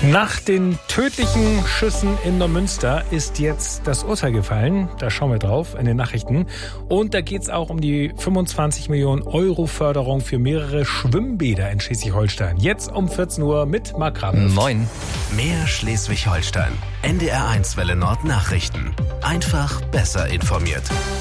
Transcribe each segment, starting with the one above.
Nach den tödlichen Schüssen in Neumünster ist jetzt das Urteil gefallen. Da schauen wir drauf in den Nachrichten. Und da geht es auch um die 25 Millionen Euro Förderung für mehrere Schwimmbäder in Schleswig-Holstein. Jetzt um 14 Uhr mit Marc Rabe. Moin. Mehr Schleswig-Holstein. NDR1 Welle Nord Nachrichten. Einfach besser informiert.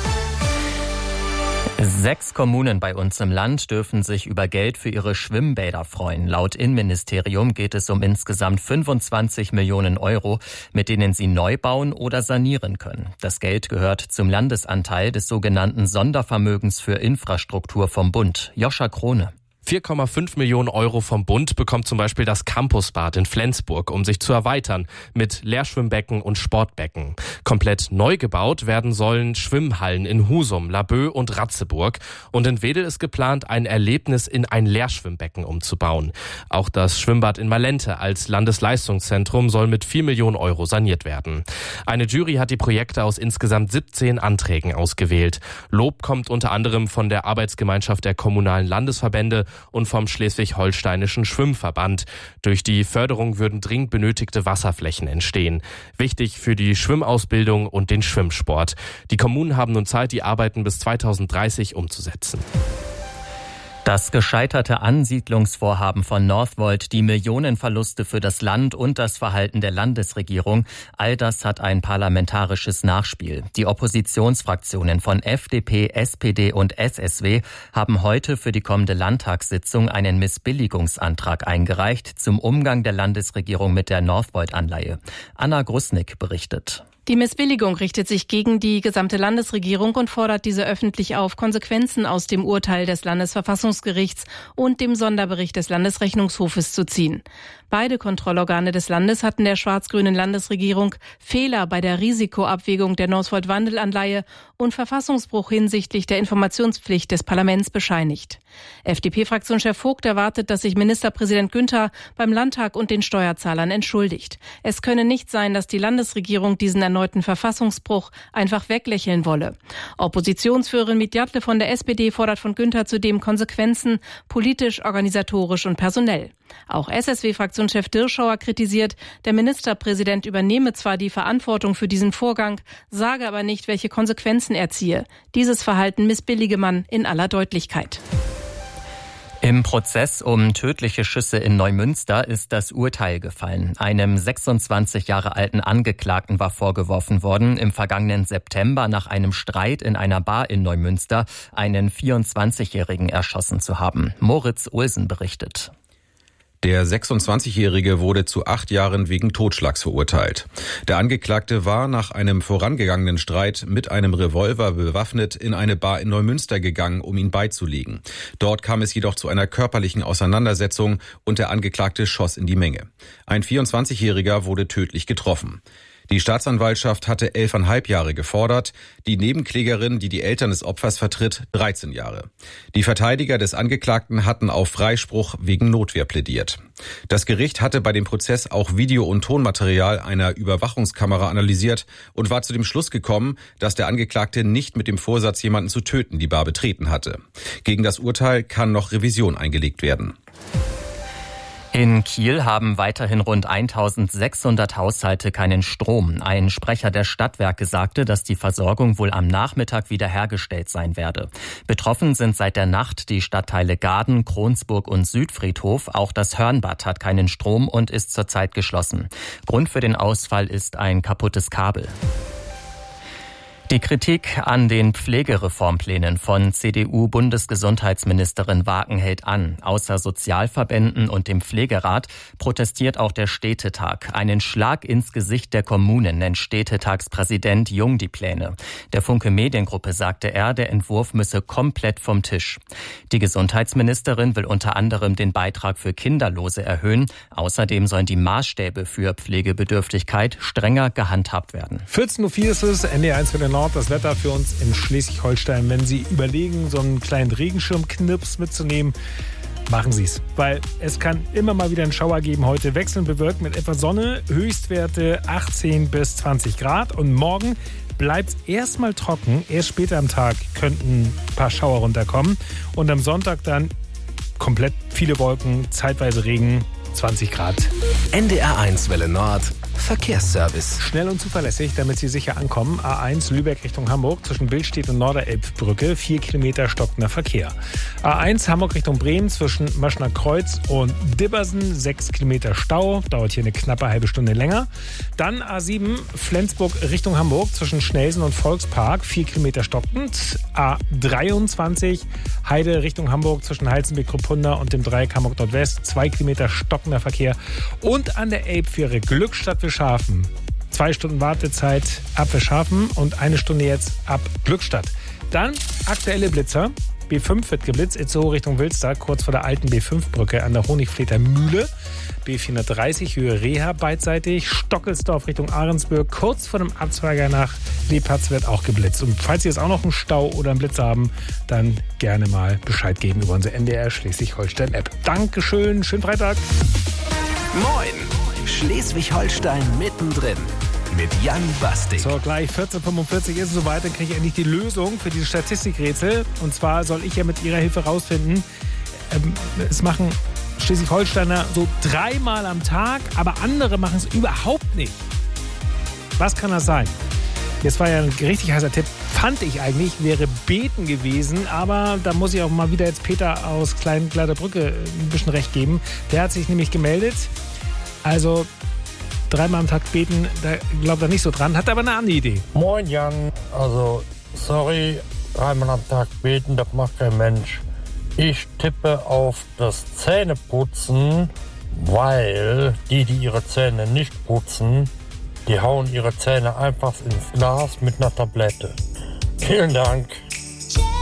6 Kommunen bei uns im Land dürfen sich über Geld für ihre Schwimmbäder freuen. Laut Innenministerium geht es um insgesamt 25 Millionen Euro, mit denen sie neu bauen oder sanieren können. Das Geld gehört zum Landesanteil des sogenannten Sondervermögens für Infrastruktur vom Bund. Joscha Krone. 4,5 Millionen Euro vom Bund bekommt zum Beispiel das Campusbad in Flensburg, um sich zu erweitern mit Leerschwimmbecken und Sportbecken. Komplett neu gebaut werden sollen Schwimmhallen in Husum, Laboe und Ratzeburg. Und in Wedel ist geplant, ein Erlebnis in ein Leerschwimmbecken umzubauen. Auch das Schwimmbad in Malente als Landesleistungszentrum soll mit 4 Millionen Euro saniert werden. Eine Jury hat die Projekte aus insgesamt 17 Anträgen ausgewählt. Lob kommt unter anderem von der Arbeitsgemeinschaft der kommunalen Landesverbände und vom Schleswig-Holsteinischen Schwimmverband. Durch die Förderung würden dringend benötigte Wasserflächen entstehen. Wichtig für die Schwimmausbildung und den Schwimmsport. Die Kommunen haben nun Zeit, die Arbeiten bis 2030 umzusetzen. Das gescheiterte Ansiedlungsvorhaben von Northvolt, die Millionenverluste für das Land und das Verhalten der Landesregierung, all das hat ein parlamentarisches Nachspiel. Die Oppositionsfraktionen von FDP, SPD und SSW haben heute für die kommende Landtagssitzung einen Missbilligungsantrag eingereicht zum Umgang der Landesregierung mit der Northvolt-Anleihe. Anna Grusnick berichtet. Die Missbilligung richtet sich gegen die gesamte Landesregierung und fordert diese öffentlich auf, Konsequenzen aus dem Urteil des Landesverfassungsgerichts und dem Sonderbericht des Landesrechnungshofes zu ziehen. Beide Kontrollorgane des Landes hatten der schwarz-grünen Landesregierung Fehler bei der Risikoabwägung der Northvolt-Wandelanleihe und Verfassungsbruch hinsichtlich der Informationspflicht des Parlaments bescheinigt. FDP-Fraktionschef Vogt erwartet, dass sich Ministerpräsident Günther beim Landtag und den Steuerzahlern entschuldigt. Es könne nicht sein, dass die Landesregierung diesen erneuten Verfassungsbruch einfach weglächeln wolle. Oppositionsführerin Midjatle von der SPD fordert von Günther zudem Konsequenzen, politisch, organisatorisch und personell. Auch SSW-Fraktionschef Dirschauer kritisiert, der Ministerpräsident übernehme zwar die Verantwortung für diesen Vorgang, sage aber nicht, welche Konsequenzen er ziehe. Dieses Verhalten missbillige man in aller Deutlichkeit. Im Prozess um tödliche Schüsse in Neumünster ist das Urteil gefallen. Einem 26 Jahre alten Angeklagten war vorgeworfen worden, im vergangenen September nach einem Streit in einer Bar in Neumünster einen 24-Jährigen erschossen zu haben. Moritz Olsen berichtet. Der 26-Jährige wurde zu 8 Jahren wegen Totschlags verurteilt. Der Angeklagte war nach einem vorangegangenen Streit mit einem Revolver bewaffnet in eine Bar in Neumünster gegangen, um ihn beizulegen. Dort kam es jedoch zu einer körperlichen Auseinandersetzung und der Angeklagte schoss in die Menge. Ein 24-Jähriger wurde tödlich getroffen. Die Staatsanwaltschaft hatte 11,5 Jahre gefordert, die Nebenklägerin, die die Eltern des Opfers vertritt, 13 Jahre. Die Verteidiger des Angeklagten hatten auf Freispruch wegen Notwehr plädiert. Das Gericht hatte bei dem Prozess auch Video- und Tonmaterial einer Überwachungskamera analysiert und war zu dem Schluss gekommen, dass der Angeklagte nicht mit dem Vorsatz, jemanden zu töten, die Bar betreten hatte. Gegen das Urteil kann noch Revision eingelegt werden. In Kiel haben weiterhin rund 1.600 Haushalte keinen Strom. Ein Sprecher der Stadtwerke sagte, dass die Versorgung wohl am Nachmittag wiederhergestellt sein werde. Betroffen sind seit der Nacht die Stadtteile Gaden, Kronsburg und Südfriedhof. Auch das Hörnbad hat keinen Strom und ist zurzeit geschlossen. Grund für den Ausfall ist ein kaputtes Kabel. Die Kritik an den Pflegereformplänen von CDU-Bundesgesundheitsministerin Wagen hält an. Außer Sozialverbänden und dem Pflegerat protestiert auch der Städtetag. Einen Schlag ins Gesicht der Kommunen nennt Städtetagspräsident Jung die Pläne. Der Funke Mediengruppe sagte er, der Entwurf müsse komplett vom Tisch. Die Gesundheitsministerin will unter anderem den Beitrag für Kinderlose erhöhen. Außerdem sollen die Maßstäbe für Pflegebedürftigkeit strenger gehandhabt werden. 14.04 Uhr ist es, NDR1 für den Nord. Das Wetter für uns in Schleswig-Holstein. Wenn Sie überlegen, so einen kleinen Regenschirmknips mitzunehmen, machen Sie es. Weil es kann immer mal wieder einen Schauer geben. Heute wechselnd bewölkt mit etwas Sonne, Höchstwerte 18 bis 20 Grad. Und morgen bleibt es erstmal trocken. Erst später am Tag könnten ein paar Schauer runterkommen. Und am Sonntag dann komplett viele Wolken, zeitweise Regen. 20 Grad. NDR1 Welle Nord, Verkehrsservice. Schnell und zuverlässig, damit Sie sicher ankommen. A1 Lübeck Richtung Hamburg zwischen Billstedt und Norderelbbrücke, 4 Kilometer stockender Verkehr. A1 Hamburg Richtung Bremen zwischen Maschner Kreuz und Dibbersen, 6 Kilometer Stau, dauert hier eine knappe halbe Stunde länger. Dann A7 Flensburg Richtung Hamburg zwischen Schnelsen und Volkspark, 4 Kilometer stockend. A23 Heide Richtung Hamburg zwischen Heizenbeck-Kruppunda und dem Dreieck Hamburg Nordwest, 2 Kilometer stockender Verkehr. Und an der Elbfähre Glückstadt-Wilschafen 2 Stunden Wartezeit ab Wilschafen und 1 Stunde jetzt ab Glückstadt. Dann aktuelle Blitzer. B5 wird geblitzt, Itzehoe Richtung Wilster, kurz vor der alten B5-Brücke an der Honigfleter Mühle. B430 Höhe Reha beidseitig. Stockelsdorf Richtung Ahrensburg, kurz vor dem Abzweiger nach Lepatz wird auch geblitzt. Und falls Sie jetzt auch noch einen Stau oder einen Blitzer haben, dann gerne mal Bescheid geben über unsere NDR Schleswig-Holstein-App. Dankeschön, schönen Freitag. Moin, Schleswig-Holstein mittendrin. Mit Jan Bastik. So, gleich 14:45 ist es soweit, dann kriege ich endlich die Lösung für dieses Statistikrätsel. Und zwar soll ich ja mit Ihrer Hilfe rausfinden, es machen Schleswig-Holsteiner so 3-mal am Tag, aber andere machen es überhaupt nicht. Was kann das sein? Jetzt war ja ein richtig heißer Tipp, fand ich eigentlich, wäre Beten gewesen, aber da muss ich auch mal wieder jetzt Peter aus Kleingladerbrücke ein bisschen recht geben. Der hat sich nämlich gemeldet, also 3-mal am Tag beten, da glaubt er nicht so dran, hat aber eine andere Idee. Moin Jan, also sorry, 3-mal am Tag beten, das macht kein Mensch. Ich tippe auf das Zähneputzen, weil die ihre Zähne nicht putzen, die hauen ihre Zähne einfach ins Glas mit einer Tablette. Vielen Dank.